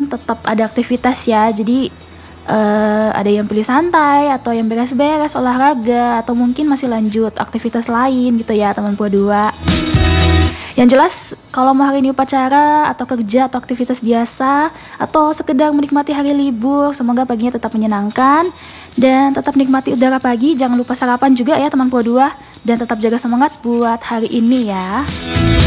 tetap ada aktivitas ya. Jadi ada yang pilih santai atau yang beres-beres olahraga atau mungkin masih lanjut aktivitas lain gitu ya teman dua. Yang jelas kalau mau hari ini upacara atau kerja atau aktivitas biasa atau sekedar menikmati hari libur, semoga paginya tetap menyenangkan dan tetap nikmati udara pagi. Jangan lupa sarapan juga ya teman dua dan tetap jaga semangat buat hari ini ya.